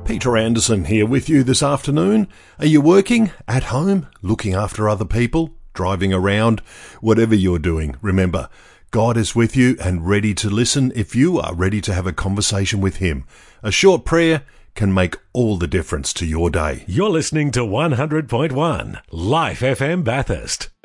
Peter Anderson here with you this afternoon. Are you working, at home, looking after other people, driving around? Whatever you're doing, remember, God is with you and ready to listen if you are ready to have a conversation with Him. A short prayer can make all the difference to your day. You're listening to 100.1 Life FM Bathurst.